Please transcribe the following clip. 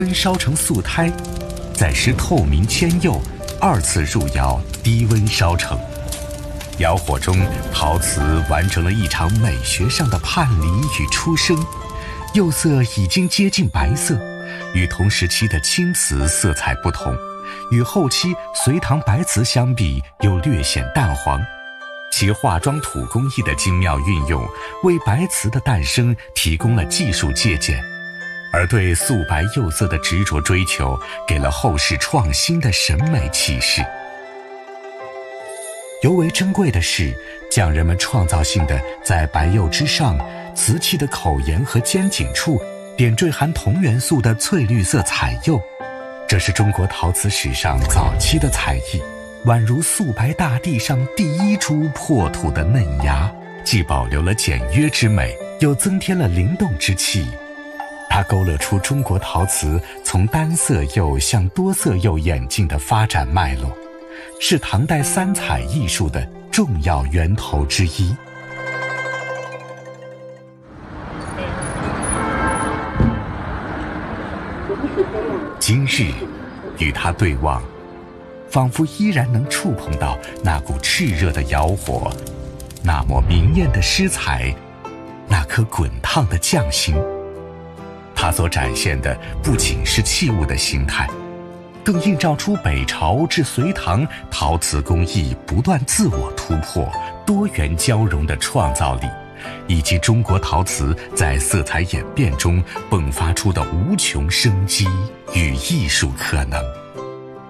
温烧成素胎，再施透明铅釉，二次入窑，低温烧成。窑火中，陶瓷完成了一场美学上的叛离与出生，釉色已经接近白色，与同时期的青瓷色彩不同，与后期隋唐白瓷相比又略显淡黄。其化妆土工艺的精妙运用，为白瓷的诞生提供了技术借鉴，而对素白釉色的执着追求，给了后世创新的审美启示。尤为珍贵的是，匠人们创造性地在白釉之上，瓷器的口沿和尖颈处点缀含铜元素的翠绿色彩釉，这是中国陶瓷史上早期的彩艺，宛如素白大地上第一株破土的嫩芽，既保留了简约之美，又增添了灵动之气。它勾勒出中国陶瓷从单色釉向多色釉演进的发展脉络，是唐代三彩艺术的重要源头之一。今日与它对望，仿佛依然能触碰到那股炽热的窑火，那抹明艳的诗彩，那颗滚烫的匠心。它所展现的不仅是器物的形态，更映照出北朝至隋唐陶瓷工艺不断自我突破、多元交融的创造力，以及中国陶瓷在色彩演变中迸发出的无穷生机与艺术可能。